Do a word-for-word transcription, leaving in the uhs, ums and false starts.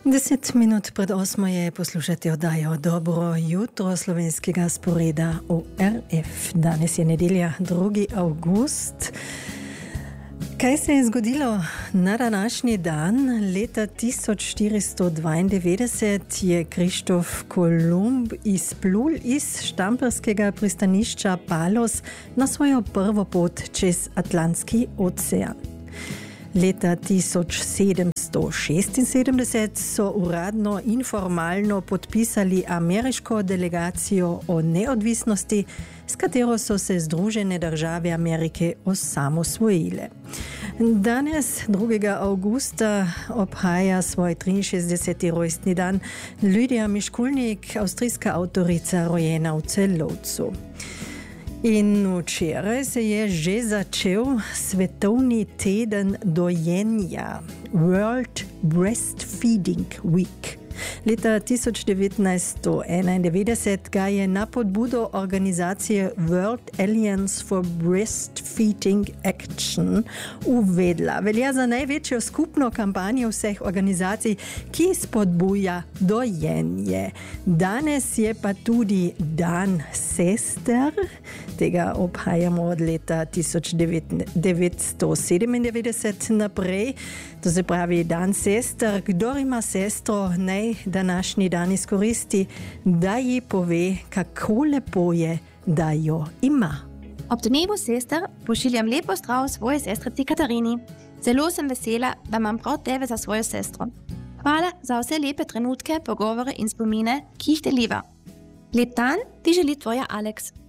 Deset minut pred osmo je poslušati oddajo Dobro jutro slovenskega sporeda v R F. Danes je nedelja, drugi avgust. Kaj se je zgodilo na današnji dan? Leta tisoč štiristo dvaindevetdeset je Krištof Kolumb izplul iz štamperskega pristanišča Palos na svojo prvo pot čez Atlantski ocean. Leta tisoč sedemsto šestinsedemdeset so uradno in formalno podpisali ameriško delegacijo o neodvisnosti, s katero so se Združene države Amerike osamosvojile. Danes, drugega avgusta, obhaja svoj triinšestdeseti rojstni dan Lidija Miškulnik, avstrijska avtorica, rojena v Celovcu. In včeraj se je že začel svetovni teden dojenja, World Breastfeeding Week. Leta tisoč devetnajststo enaindevetdeset ga je na podbudo organizacije World Alliance for Breastfeeding Action uvedla. Velja za največjo skupno kampanjo vseh organizacij, ki spodbuja dojenje. Danes je pa tudi dan sester. Tega obhajamo od leta tisoč devetsto sedemindevetdeset naprej. To se pravi dan sester. Kdor ima sestro, naj današnji dan izkoristi, da ji pove, kako lepo je, da jo ima. Ob dnevu sester pošiljam lep pozdrav svoje sestrici Katarini. Zelo sem vesela, da imam prav tebe za svojo sestro. Hvala za vse lepe trenutke, pogovore in spomine, ki jih deliva. Lep dan ti želi tvoja Alex.